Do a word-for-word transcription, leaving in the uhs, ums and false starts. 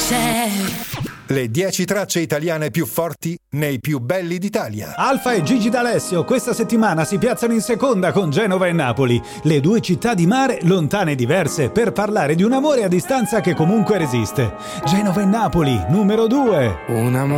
c'è. Le dieci tracce italiane più forti nei più belli d'Italia. Alfa e Gigi D'Alessio questa settimana si piazzano in seconda con Genova e Napoli, le due città di mare lontane e diverse, per parlare di un amore a distanza che comunque resiste. Genova e Napoli, numero due. Un amore